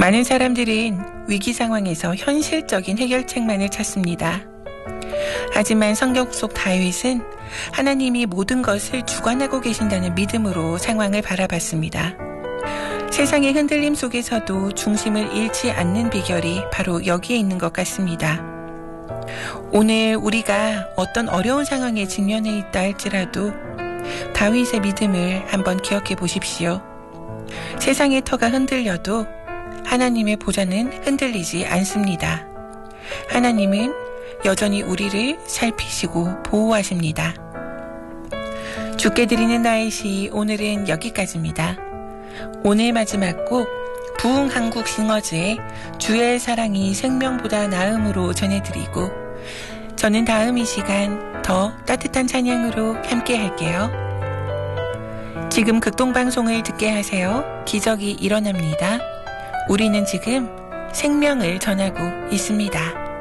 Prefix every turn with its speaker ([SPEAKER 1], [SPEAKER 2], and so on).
[SPEAKER 1] 많은 사람들은 위기 상황에서 현실적인 해결책만을 찾습니다. 하지만 성경 속 다윗은 하나님이 모든 것을 주관하고 계신다는 믿음으로 상황을 바라봤습니다. 세상의 흔들림 속에서도 중심을 잃지 않는 비결이 바로 여기에 있는 것 같습니다. 오늘 우리가 어떤 어려운 상황에 직면해 있다 할지라도 다윗의 믿음을 한번 기억해 보십시오. 세상의 터가 흔들려도 하나님의 보좌는 흔들리지 않습니다. 하나님은 여전히 우리를 살피시고 보호하십니다. 주께 드리는 나의 시 오늘은 여기까지입니다. 오늘 마지막 곡 부흥 한국 싱어즈의 주의 사랑이 생명보다 나음으로 전해드리고 저는 다음 이 시간 더 따뜻한 찬양으로 함께 할게요. 지금 극동방송을 듣게 하세요. 기적이 일어납니다. 우리는 지금 생명을 전하고 있습니다.